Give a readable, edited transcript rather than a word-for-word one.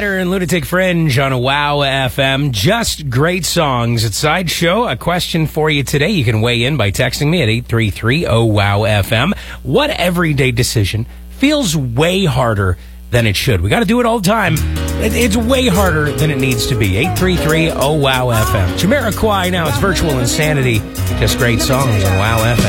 Rider and Lunatic Fringe on a WOW FM. Just great songs. It's Sideshow. A question for you today. You can weigh in by texting me at 833-WOW-FM. What everyday decision feels way harder than it should? We got to do it all the time. It's way harder than it needs to be. 833-WOW-FM. Jamiroquai now. It's Virtual Insanity. Just great songs on WOW FM.